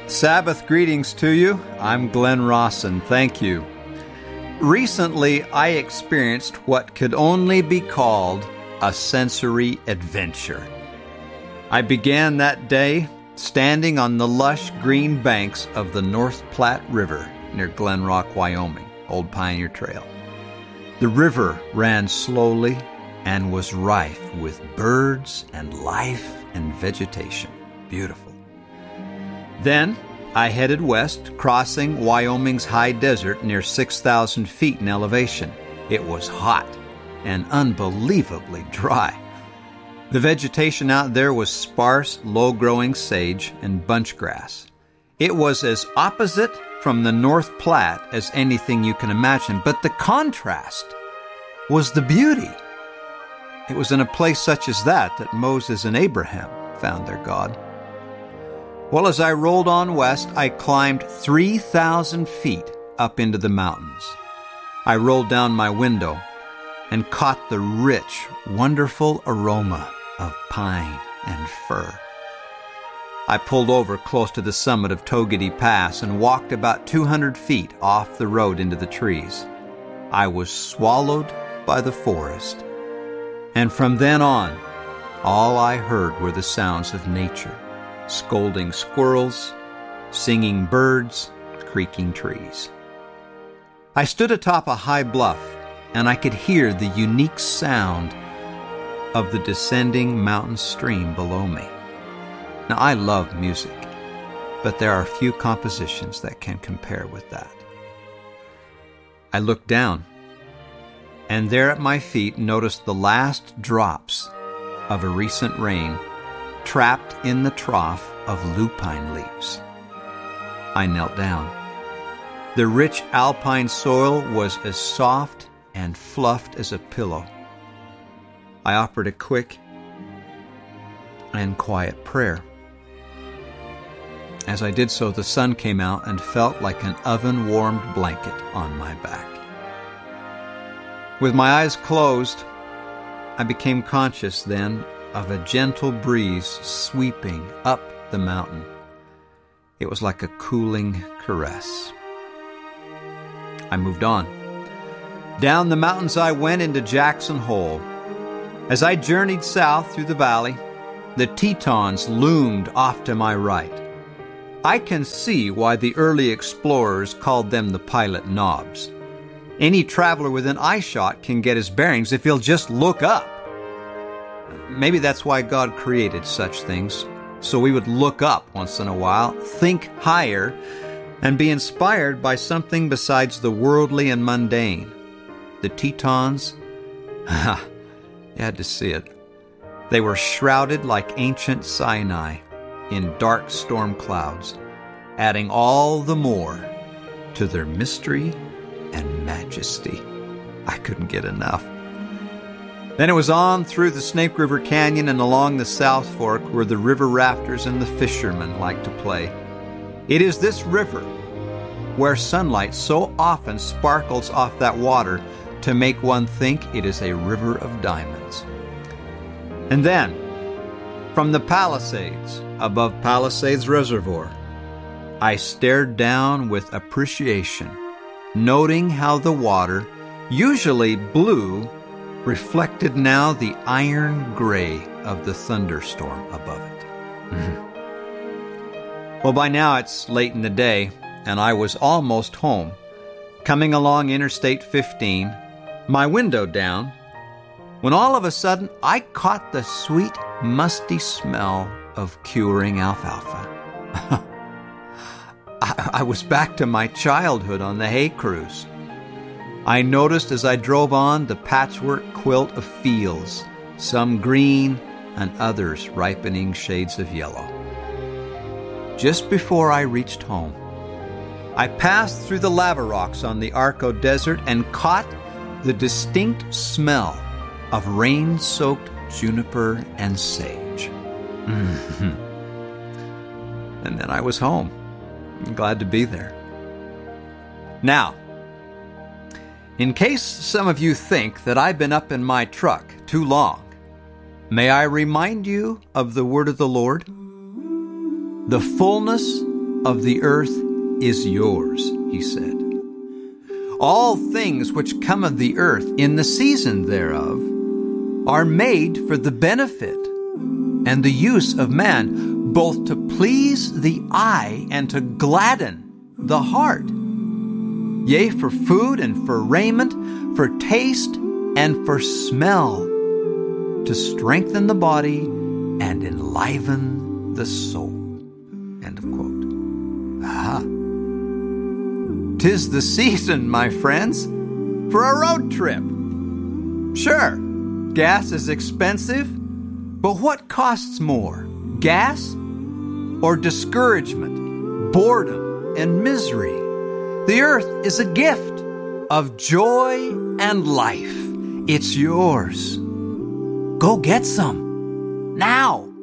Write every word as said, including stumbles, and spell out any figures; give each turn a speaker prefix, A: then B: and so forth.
A: Sabbath greetings to you. I'm Glenn Rawson. Thank you. Recently, I experienced what could only be called a sensory adventure. I began that day standing on the lush green banks of the North Platte River near Glen Rock, Wyoming, Old Pioneer Trail. The river ran slowly and was rife with birds and life and vegetation. Beautiful. Then I headed west, crossing Wyoming's high desert near six thousand feet in elevation. It was hot and unbelievably dry. The vegetation out there was sparse, low-growing sage and bunch grass. It was as opposite from the North Platte as anything you can imagine, but the contrast was the beauty. It was in a place such as that that Moses and Abraham found their God. Well, as I rolled on west, I climbed three thousand feet up into the mountains. I rolled down my window and caught the rich, wonderful aroma of pine and fir. I pulled over close to the summit of Togety Pass and walked about two hundred feet off the road into the trees. I was swallowed by the forest, and from then on, all I heard were the sounds of nature. Scolding squirrels, singing birds, creaking trees. I stood atop a high bluff, and I could hear the unique sound of the descending mountain stream below me. Now, I love music, but there are few compositions that can compare with that. I looked down, and there at my feet noticed the last drops of a recent rain trapped in the trough of lupine leaves. I knelt down. The rich alpine soil was as soft and fluffed as a pillow. I offered a quick and quiet prayer. As I did so, the sun came out and felt like an oven-warmed blanket on my back. With my eyes closed, I became conscious then of a gentle breeze sweeping up the mountain. It was like a cooling caress. I moved on. Down the mountains I went into Jackson Hole. As I journeyed south through the valley, the Tetons loomed off to my right. I can see why the early explorers called them the Pilot Knobs. Any traveler within eyeshot can get his bearings if he'll just look up. Maybe that's why God created such things, so we would look up once in a while, think higher, and be inspired by something besides the worldly and mundane. The Tetons, ha, you had to see it. They were shrouded like ancient Sinai in dark storm clouds, adding all the more to their mystery and majesty. I couldn't get enough. Then it was on through the Snake River Canyon and along the South Fork where the river rafters and the fishermen like to play. It is this river where sunlight so often sparkles off that water to make one think it is a river of diamonds. And then, from the Palisades, above Palisades Reservoir, I stared down with appreciation, noting how the water, usually blue, reflected now the iron gray of the thunderstorm above it. Mm-hmm. Well, by now it's late in the day, and I was almost home. Coming along Interstate fifteen, my window down, when all of a sudden I caught the sweet, musty smell of curing alfalfa. I, I was back to my childhood on the hay cruise. I noticed as I drove on the patchwork quilt of fields, some green and others ripening shades of yellow. Just before I reached home, I passed through the lava rocks on the Arco Desert and caught the distinct smell of rain-soaked juniper and sage. Mm-hmm. And then I was home. I'm glad to be there. Now, in case some of you think that I've been up in my truck too long, may I remind you of the word of the Lord? The fullness of the earth is yours, he said. All things which come of the earth in the season thereof are made for the benefit and the use of man, both to please the eye and to gladden the heart. Yea, for food and for raiment, for taste and for smell, to strengthen the body and enliven the soul. End of quote. Aha. 'Tis the season, my friends, for a road trip. Sure, gas is expensive, but what costs more, gas or discouragement, boredom, and misery? The earth is a gift of joy and life. It's yours. Go get some now.